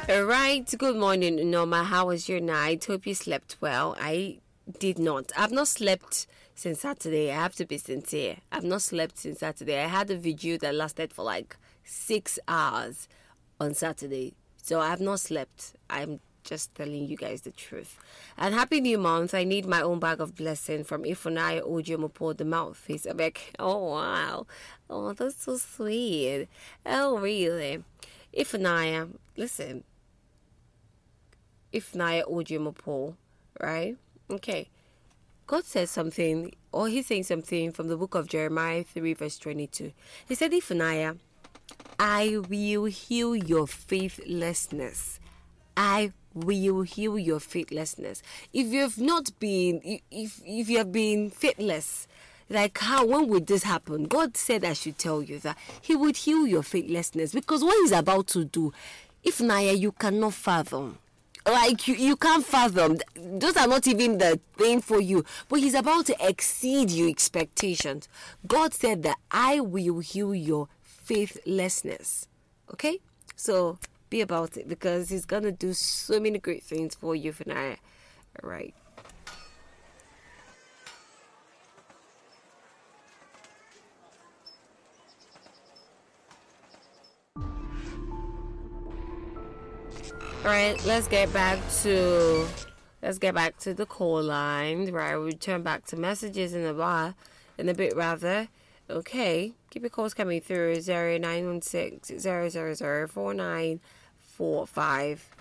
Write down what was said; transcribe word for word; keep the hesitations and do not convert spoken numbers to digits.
All right. Good morning, Norma. How was your night? Hope you slept well. I did not. I've not slept since Saturday. I have to be sincere. I've not slept since Saturday. I had a video that lasted for like six hours on Saturday. So I have not slept. I'm just telling you guys the truth. And happy new month. I need my own bag of blessing from Ifunaya Ojomopo, the mouthpiece. I'm like, oh wow. Oh, that's so sweet. Oh, really? Ifunaya, listen. Ifunaya Ojomopo, right? Okay. God says something, or he's saying something from the book of Jeremiah three, verse twenty-two. He said, Ifunaya, I will heal your faithlessness. I will heal your faithlessness. If you have not been, if if you have been faithless, like how, when would this happen? God said I should tell you that he would heal your faithlessness, because what he's about to do, Ifunaya, you cannot fathom. Like, you, you can't fathom. Those are not even the thing for you. But he's about to exceed your expectations. God said that I will heal your faithlessness. Okay? So, be about it, because he's going to do so many great things for you, Funaya. Alright. Alright, let's get back to let's get back to the call line. Right, we'll turn back to messages in a while, in a bit rather. Okay, keep your calls coming through. Zero nine one six zero zero zero four nine four five.